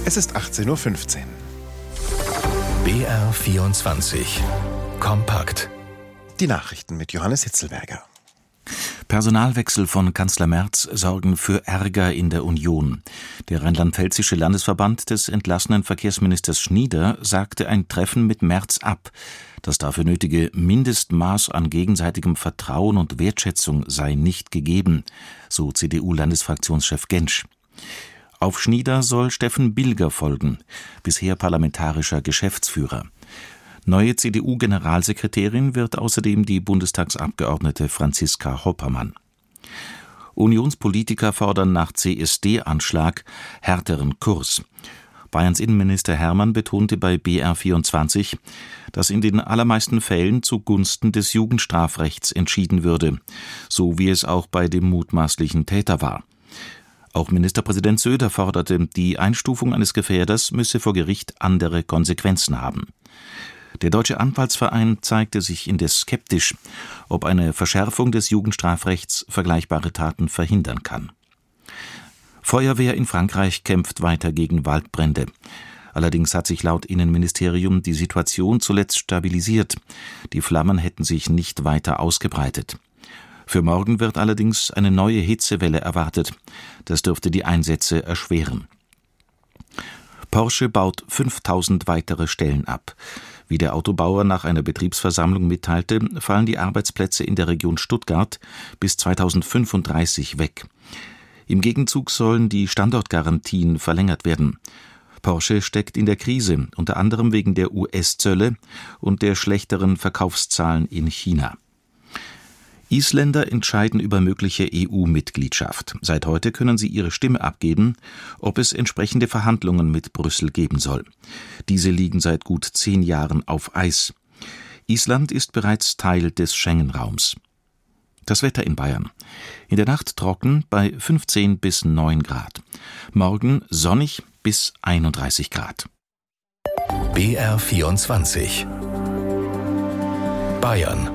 Es ist 18:15 Uhr. BR24 Kompakt. Die Nachrichten mit Johannes Hitzelberger. Personalwechsel von Kanzler Merz sorgen für Ärger in der Union. Der rheinland-pfälzische Landesverband des entlassenen Verkehrsministers Schnieder sagte ein Treffen mit Merz ab. Das dafür nötige Mindestmaß an gegenseitigem Vertrauen und Wertschätzung sei nicht gegeben, so CDU-Landesfraktionschef Gentsch. Auf Schnieder soll Steffen Bilger folgen, bisher parlamentarischer Geschäftsführer. Neue CDU-Generalsekretärin wird außerdem die Bundestagsabgeordnete Franziska Hoppermann. Unionspolitiker fordern nach CSD-Anschlag härteren Kurs. Bayerns Innenminister Hermann betonte bei BR24, dass in den allermeisten Fällen zugunsten des Jugendstrafrechts entschieden würde, so wie es auch bei dem mutmaßlichen Täter war. Auch Ministerpräsident Söder forderte, die Einstufung eines Gefährders müsse vor Gericht andere Konsequenzen haben. Der Deutsche Anwaltsverein zeigte sich indes skeptisch, ob eine Verschärfung des Jugendstrafrechts vergleichbare Taten verhindern kann. Feuerwehr in Frankreich kämpft weiter gegen Waldbrände. Allerdings hat sich laut Innenministerium die Situation zuletzt stabilisiert. Die Flammen hätten sich nicht weiter ausgebreitet. Für morgen wird allerdings eine neue Hitzewelle erwartet. Das dürfte die Einsätze erschweren. Porsche baut 5000 weitere Stellen ab. Wie der Autobauer nach einer Betriebsversammlung mitteilte, fallen die Arbeitsplätze in der Region Stuttgart bis 2035 weg. Im Gegenzug sollen die Standortgarantien verlängert werden. Porsche steckt in der Krise, unter anderem wegen der US-Zölle und der schlechteren Verkaufszahlen in China. Isländer entscheiden über mögliche EU-Mitgliedschaft. Seit heute können sie ihre Stimme abgeben, ob es entsprechende Verhandlungen mit Brüssel geben soll. Diese liegen seit gut 10 Jahren auf Eis. Island ist bereits Teil des Schengen-Raums. Das Wetter in Bayern. In der Nacht trocken bei 15 bis 9 Grad. Morgen sonnig bis 31 Grad. BR24 Bayern.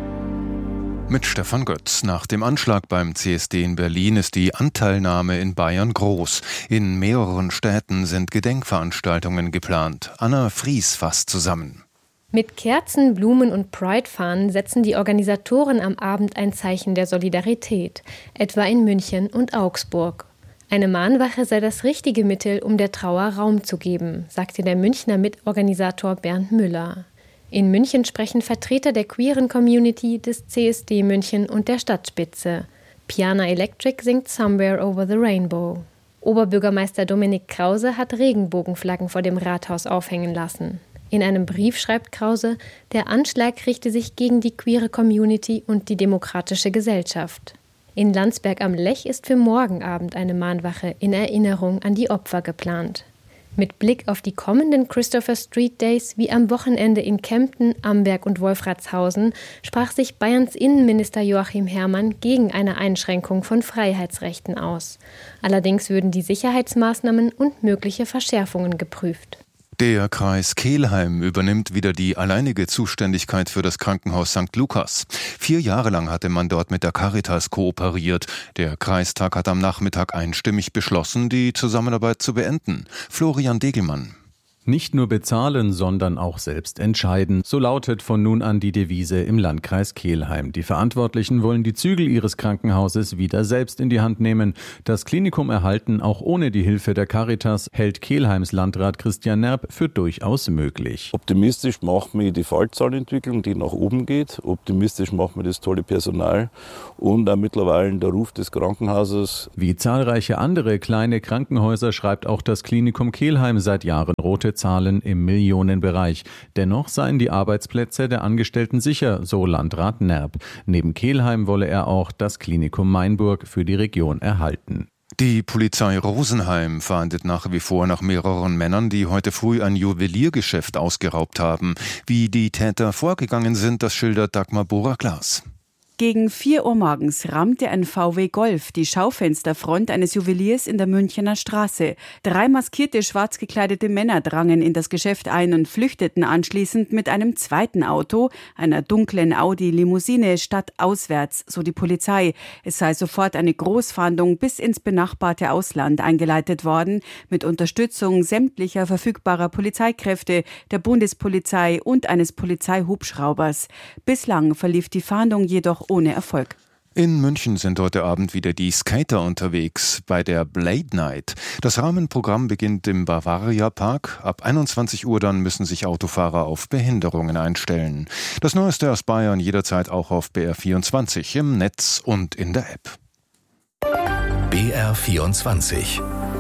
Mit Stefan Götz. Nach dem Anschlag beim CSD in Berlin ist die Anteilnahme in Bayern groß. In mehreren Städten sind Gedenkveranstaltungen geplant. Anna Fries fasst zusammen. Mit Kerzen, Blumen und Pride-Fahnen setzen die Organisatoren am Abend ein Zeichen der Solidarität, etwa in München und Augsburg. Eine Mahnwache sei das richtige Mittel, um der Trauer Raum zu geben, sagte der Münchner Mitorganisator Bernd Müller. In München sprechen Vertreter der queeren Community, des CSD München und der Stadtspitze. Piana Electric singt Somewhere Over the Rainbow. Oberbürgermeister Dominik Krause hat Regenbogenflaggen vor dem Rathaus aufhängen lassen. In einem Brief schreibt Krause, der Anschlag richte sich gegen die queere Community und die demokratische Gesellschaft. In Landsberg am Lech ist für morgen Abend eine Mahnwache in Erinnerung an die Opfer geplant. Mit Blick auf die kommenden Christopher Street Days wie am Wochenende in Kempten, Amberg und Wolfratshausen sprach sich Bayerns Innenminister Joachim Herrmann gegen eine Einschränkung von Freiheitsrechten aus. Allerdings würden die Sicherheitsmaßnahmen und mögliche Verschärfungen geprüft. Der Kreis Kelheim übernimmt wieder die alleinige Zuständigkeit für das Krankenhaus St. Lukas. 4 Jahre lang hatte man dort mit der Caritas kooperiert. Der Kreistag hat am Nachmittag einstimmig beschlossen, die Zusammenarbeit zu beenden. Florian Degelmann. Nicht nur bezahlen, sondern auch selbst entscheiden. So lautet von nun an die Devise im Landkreis Kelheim. Die Verantwortlichen wollen die Zügel ihres Krankenhauses wieder selbst in die Hand nehmen. Das Klinikum erhalten, auch ohne die Hilfe der Caritas, hält Kelheims Landrat Christian Nerb für durchaus möglich. Optimistisch macht mich die Fallzahlentwicklung, die nach oben geht. Optimistisch macht mir das tolle Personal und auch mittlerweile der Ruf des Krankenhauses. Wie zahlreiche andere kleine Krankenhäuser schreibt auch das Klinikum Kelheim seit Jahren rote Zahlen im Millionenbereich. Dennoch seien die Arbeitsplätze der Angestellten sicher, so Landrat Nerb. Neben Kelheim wolle er auch das Klinikum Mainburg für die Region erhalten. Die Polizei Rosenheim fahndet nach wie vor nach mehreren Männern, die heute früh ein Juweliergeschäft ausgeraubt haben. Wie die Täter vorgegangen sind, das schildert Dagmar Bora-Klaas. Gegen 4 Uhr morgens rammte ein VW Golf die Schaufensterfront eines Juweliers in der Münchener Straße. 3 maskierte, schwarz gekleidete Männer drangen in das Geschäft ein und flüchteten anschließend mit einem zweiten Auto, einer dunklen Audi-Limousine, stadtauswärts, so die Polizei. Es sei sofort eine Großfahndung bis ins benachbarte Ausland eingeleitet worden, mit Unterstützung sämtlicher verfügbarer Polizeikräfte, der Bundespolizei und eines Polizeihubschraubers. Bislang verlief die Fahndung jedoch ohne Erfolg. In München sind heute Abend wieder die Skater unterwegs bei der Blade Night. Das Rahmenprogramm beginnt im Bavaria Park. Ab 21 Uhr dann müssen sich Autofahrer auf Behinderungen einstellen. Das Neueste aus Bayern jederzeit auch auf BR24 im Netz und in der App. BR24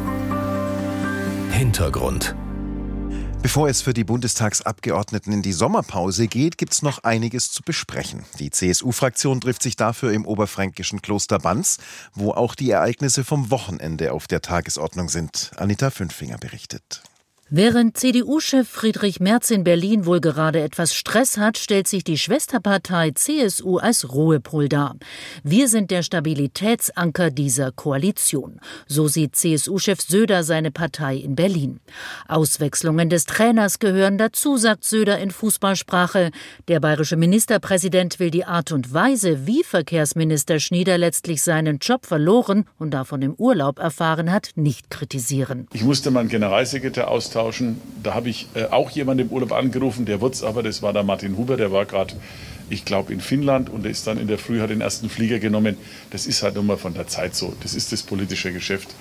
Hintergrund. Bevor es für die Bundestagsabgeordneten in die Sommerpause geht, gibt's noch einiges zu besprechen. Die CSU-Fraktion trifft sich dafür im oberfränkischen Kloster Banz, wo auch die Ereignisse vom Wochenende auf der Tagesordnung sind. Anita Fünfinger berichtet. Während CDU-Chef Friedrich Merz in Berlin wohl gerade etwas Stress hat, stellt sich die Schwesterpartei CSU als Ruhepol dar. Wir sind der Stabilitätsanker dieser Koalition. So sieht CSU-Chef Söder seine Partei in Berlin. Auswechslungen des Trainers gehören dazu, sagt Söder in Fußballsprache. Der bayerische Ministerpräsident will die Art und Weise, wie Verkehrsminister Schnieder letztlich seinen Job verloren und davon im Urlaub erfahren hat, nicht kritisieren. Ich musste meinen Generalsekretär austauschen. Da habe ich auch jemanden im Urlaub angerufen, der wurde es aber, das war der Martin Huber, der war gerade, ich glaube, in Finnland und der ist dann in der Früh, hat den ersten Flieger genommen. Das ist halt nun mal von der Zeit so, das ist das politische Geschäft,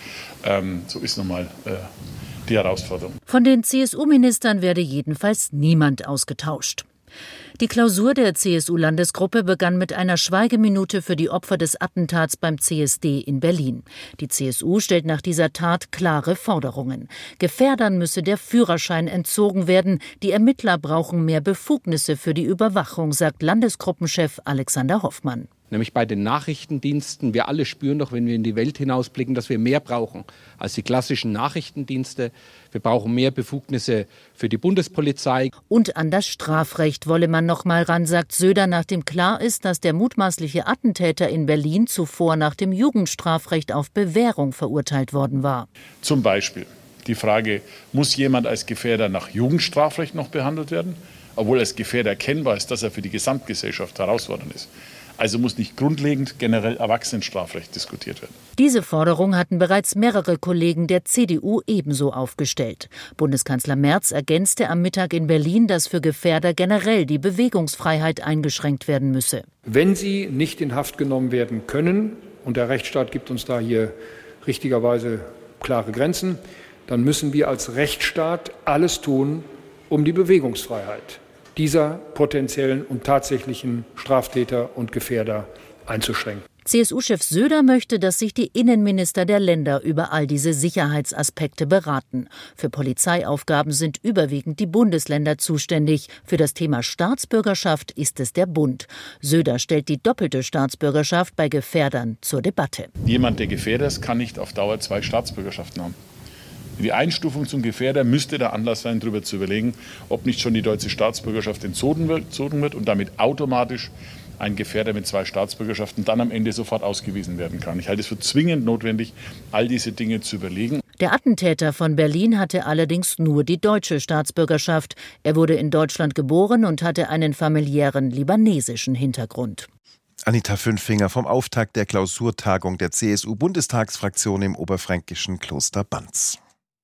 so ist nun mal die Herausforderung. Von den CSU-Ministern werde jedenfalls niemand ausgetauscht. Die Klausur der CSU-Landesgruppe begann mit einer Schweigeminute für die Opfer des Attentats beim CSD in Berlin. Die CSU stellt nach dieser Tat klare Forderungen. Gefährdern müsse der Führerschein entzogen werden. Die Ermittler brauchen mehr Befugnisse für die Überwachung, sagt Landesgruppenchef Alexander Hoffmann. Nämlich bei den Nachrichtendiensten. Wir alle spüren doch, wenn wir in die Welt hinausblicken, dass wir mehr brauchen als die klassischen Nachrichtendienste. Wir brauchen mehr Befugnisse für die Bundespolizei. Und an das Strafrecht wolle man noch mal ran, sagt Söder, nachdem klar ist, dass der mutmaßliche Attentäter in Berlin zuvor nach dem Jugendstrafrecht auf Bewährung verurteilt worden war. Zum Beispiel die Frage, muss jemand als Gefährder nach Jugendstrafrecht noch behandelt werden, obwohl als Gefährder erkennbar ist, dass er für die Gesamtgesellschaft herausfordernd ist. Also muss nicht grundlegend generell Erwachsenenstrafrecht diskutiert werden. Diese Forderung hatten bereits mehrere Kollegen der CDU ebenso aufgestellt. Bundeskanzler Merz ergänzte am Mittag in Berlin, dass für Gefährder generell die Bewegungsfreiheit eingeschränkt werden müsse. Wenn sie nicht in Haft genommen werden können, und der Rechtsstaat gibt uns da hier richtigerweise klare Grenzen, dann müssen wir als Rechtsstaat alles tun, um die Bewegungsfreiheit dieser potenziellen und tatsächlichen Straftäter und Gefährder einzuschränken. CSU-Chef Söder möchte, dass sich die Innenminister der Länder über all diese Sicherheitsaspekte beraten. Für Polizeiaufgaben sind überwiegend die Bundesländer zuständig. Für das Thema Staatsbürgerschaft ist es der Bund. Söder stellt die doppelte Staatsbürgerschaft bei Gefährdern zur Debatte. Jemand, der Gefährder ist, kann nicht auf Dauer 2 Staatsbürgerschaften haben. Die Einstufung zum Gefährder müsste der Anlass sein, darüber zu überlegen, ob nicht schon die deutsche Staatsbürgerschaft entzogen wird und damit automatisch ein Gefährder mit 2 Staatsbürgerschaften dann am Ende sofort ausgewiesen werden kann. Ich halte es für zwingend notwendig, all diese Dinge zu überlegen. Der Attentäter von Berlin hatte allerdings nur die deutsche Staatsbürgerschaft. Er wurde in Deutschland geboren und hatte einen familiären libanesischen Hintergrund. Anita Fünfinger vom Auftakt der Klausurtagung der CSU-Bundestagsfraktion im oberfränkischen Kloster Banz.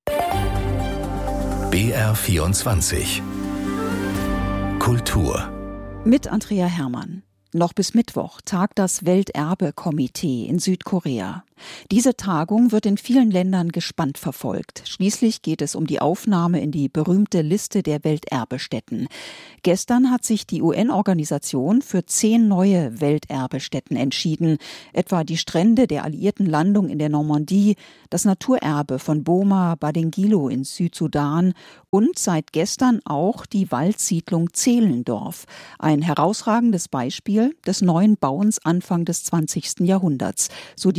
BR24 Kultur mit Andrea Hermann. Noch bis Mittwoch tagt das Welterbe-Komitee in Südkorea. Diese Tagung wird in vielen Ländern gespannt verfolgt. Schließlich geht es um die Aufnahme in die berühmte Liste der Welterbestätten. Gestern hat sich die UN-Organisation für 10 neue Welterbestätten entschieden, etwa die Strände der alliierten Landung in der Normandie, das Naturerbe von Boma Badingilo in Südsudan und seit gestern auch die Waldsiedlung Zehlendorf, ein herausragendes Beispiel des neuen Bauens Anfang des 20. Jahrhunderts, so die Begründung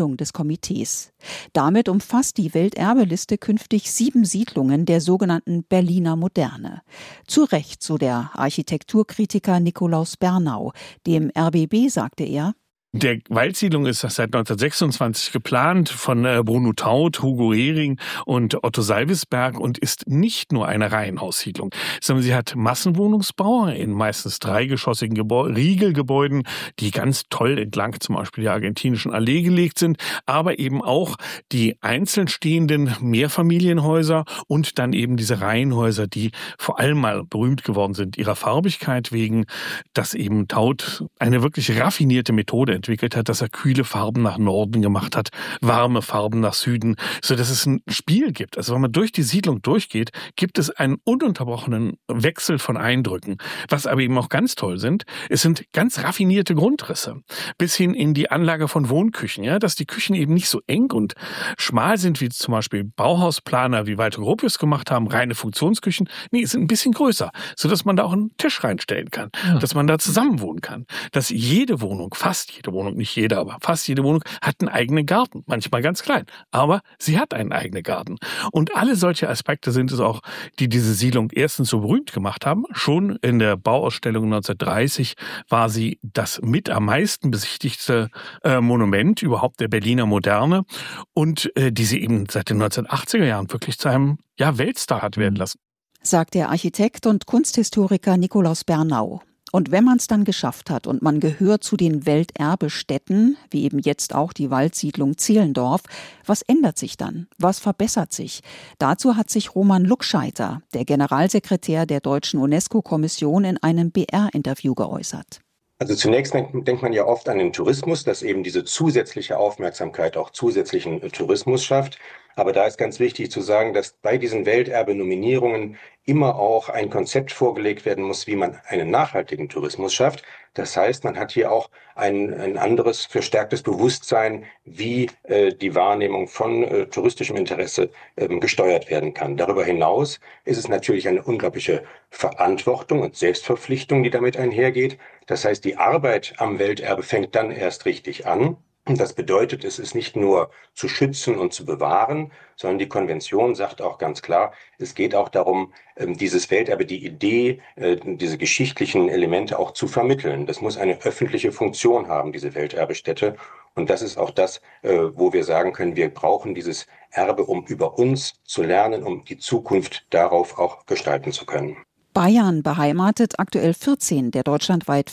Gründung des Komitees. Damit umfasst die Welterbeliste künftig 7 Siedlungen der sogenannten Berliner Moderne. Zu Recht, so der Architekturkritiker Nikolaus Bernau. Dem RBB sagte er: Der Waldsiedlung ist seit 1926 geplant von Bruno Taut, Hugo Ehring und Otto Salvisberg und ist nicht nur eine Reihenhaussiedlung, sondern sie hat Massenwohnungsbau in meistens 3-geschossigen Riegelgebäuden, die ganz toll entlang zum Beispiel der argentinischen Allee gelegt sind, aber eben auch die einzeln stehenden Mehrfamilienhäuser und dann eben diese Reihenhäuser, die vor allem mal berühmt geworden sind ihrer Farbigkeit wegen, dass eben Taut eine wirklich raffinierte Methode entwickelt hat, dass er kühle Farben nach Norden gemacht hat, warme Farben nach Süden, so dass es ein Spiel gibt. Also wenn man durch die Siedlung durchgeht, gibt es einen ununterbrochenen Wechsel von Eindrücken. Was aber eben auch ganz toll sind, es sind ganz raffinierte Grundrisse, bis hin in die Anlage von Wohnküchen, ja, dass die Küchen eben nicht so eng und schmal sind, wie zum Beispiel Bauhausplaner wie Walter Gropius gemacht haben, reine Funktionsküchen. Nee, es sind ein bisschen größer, so dass man da auch einen Tisch reinstellen kann, dass man da zusammen wohnen kann, dass jede Wohnung, fast jede Wohnung, nicht jede, aber fast jede Wohnung hat einen eigenen Garten. Manchmal ganz klein, aber sie hat einen eigenen Garten. Und alle solche Aspekte sind es auch, die diese Siedlung erstens so berühmt gemacht haben. Schon in der Bauausstellung 1930 war sie das mit am meisten besichtigte Monument überhaupt der Berliner Moderne und die sie eben seit den 1980er Jahren wirklich zu einem Weltstar hat werden lassen. Sagt der Architekt und Kunsthistoriker Nikolaus Bernau. Und wenn man es dann geschafft hat und man gehört zu den Welterbestätten, wie eben jetzt auch die Waldsiedlung Zehlendorf, was ändert sich dann? Was verbessert sich? Dazu hat sich Roman Luckscheiter, der Generalsekretär der Deutschen UNESCO-Kommission, in einem BR-Interview geäußert. Also zunächst denkt man ja oft an den Tourismus, dass eben diese zusätzliche Aufmerksamkeit auch zusätzlichen Tourismus schafft. Aber da ist ganz wichtig zu sagen, dass bei diesen Welterbe-Nominierungen immer auch ein Konzept vorgelegt werden muss, wie man einen nachhaltigen Tourismus schafft. Das heißt, man hat hier auch ein anderes, verstärktes Bewusstsein, wie die Wahrnehmung von touristischem Interesse gesteuert werden kann. Darüber hinaus ist es natürlich eine unglaubliche Verantwortung und Selbstverpflichtung, die damit einhergeht. Das heißt, die Arbeit am Welterbe fängt dann erst richtig an. Das bedeutet, es ist nicht nur zu schützen und zu bewahren, sondern die Konvention sagt auch ganz klar, es geht auch darum, dieses Welterbe, die Idee, diese geschichtlichen Elemente auch zu vermitteln. Das muss eine öffentliche Funktion haben, diese Welterbestätte. Und das ist auch das, wo wir sagen können, wir brauchen dieses Erbe, um über uns zu lernen, um die Zukunft darauf auch gestalten zu können. Bayern beheimatet aktuell 14 der deutschlandweit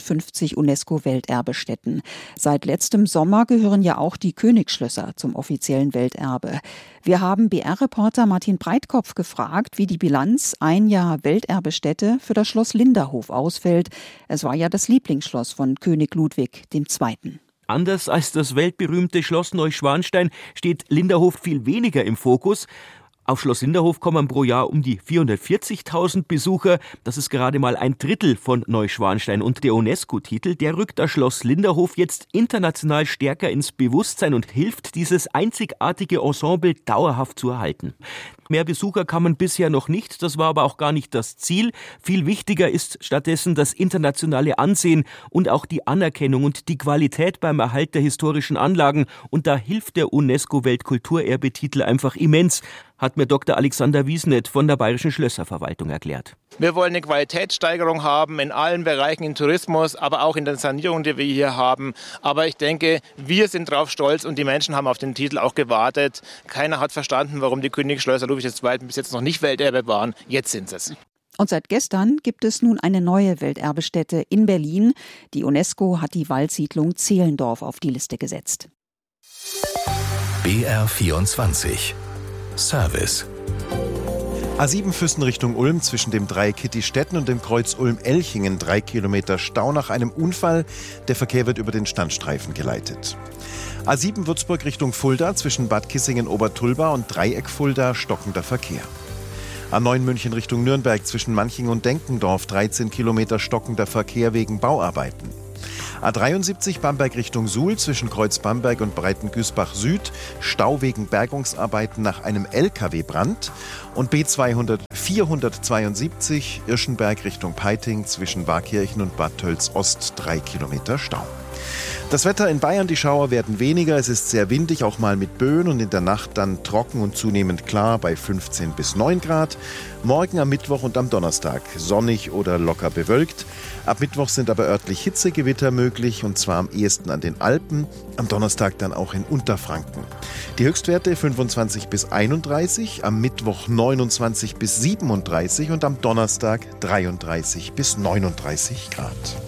55 UNESCO-Welterbestätten. Seit letztem Sommer gehören ja auch die Königsschlösser zum offiziellen Welterbe. Wir haben BR-Reporter Martin Breitkopf gefragt, wie die Bilanz ein Jahr Welterbestätte für das Schloss Linderhof ausfällt. Es war ja das Lieblingsschloss von König Ludwig II. Anders als das weltberühmte Schloss Neuschwanstein steht Linderhof viel weniger im Fokus. Auf Schloss Linderhof kommen pro Jahr um die 440.000 Besucher. Das ist gerade mal ein Drittel von Neuschwanstein. Und der UNESCO-Titel, der rückt das Schloss Linderhof jetzt international stärker ins Bewusstsein und hilft, dieses einzigartige Ensemble dauerhaft zu erhalten. Mehr Besucher kamen bisher noch nicht, das war aber auch gar nicht das Ziel. Viel wichtiger ist stattdessen das internationale Ansehen und auch die Anerkennung und die Qualität beim Erhalt der historischen Anlagen. Und da hilft der UNESCO-Weltkulturerbetitel einfach immens, hat mir Dr. Alexander Wiesnet von der Bayerischen Schlösserverwaltung erklärt. Wir wollen eine Qualitätssteigerung haben in allen Bereichen, im Tourismus, aber auch in der Sanierung, die wir hier haben. Aber ich denke, wir sind drauf stolz und die Menschen haben auf den Titel auch gewartet. Keiner hat verstanden, warum die Königsschlösser Ludwig II. Bis jetzt noch nicht Welterbe waren. Jetzt sind es. Und seit gestern gibt es nun eine neue Welterbestätte in Berlin. Die UNESCO hat die Waldsiedlung Zehlendorf auf die Liste gesetzt. BR24 Service. A7 Füssen Richtung Ulm zwischen dem Dreieck Kittistetten und dem Kreuz Ulm-Elchingen 3 Kilometer Stau nach einem Unfall. Der Verkehr wird über den Standstreifen geleitet. A7 Würzburg Richtung Fulda zwischen Bad Kissingen-Obertulba und Dreieck Fulda stockender Verkehr. A9 München Richtung Nürnberg zwischen Manching und Denkendorf 13 Kilometer stockender Verkehr wegen Bauarbeiten. A73 Bamberg Richtung Suhl zwischen Kreuz Bamberg und Breitengüßbach Süd, Stau wegen Bergungsarbeiten nach einem LKW-Brand. Und B200 472 Irschenberg Richtung Peiting zwischen Warkirchen und Bad Tölz Ost 3 Kilometer Stau. Das Wetter in Bayern, die Schauer werden weniger. Es ist sehr windig, auch mal mit Böen und in der Nacht dann trocken und zunehmend klar bei 15 bis 9 Grad. Morgen am Mittwoch und am Donnerstag sonnig oder locker bewölkt. Ab Mittwoch sind aber örtlich Hitzegewitter möglich und zwar am ehesten an den Alpen, am Donnerstag dann auch in Unterfranken. Die Höchstwerte 25 bis 31, am Mittwoch 29 bis 37 und am Donnerstag 33 bis 39 Grad.